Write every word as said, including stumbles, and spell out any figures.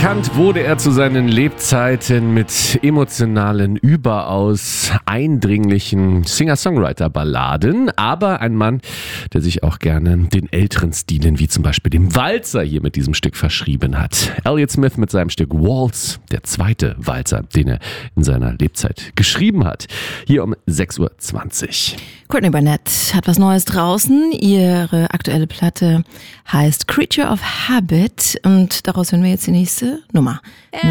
Bekannt wurde er zu seinen Lebzeiten mit emotionalen, überaus eindringlichen Singer-Songwriter-Balladen, aber ein Mann, der sich auch gerne den älteren Stilen, wie zum Beispiel dem Walzer, hier mit diesem Stück verschrieben hat. Elliott Smith mit seinem Stück Waltz, der zweite Walzer, den er in seiner Lebzeit geschrieben hat. Hier um sechs Uhr zwanzig. Courtney Barnett hat was Neues draußen. Ihre aktuelle Platte heißt Creature of Habit und daraus hören wir jetzt die nächste Nummer.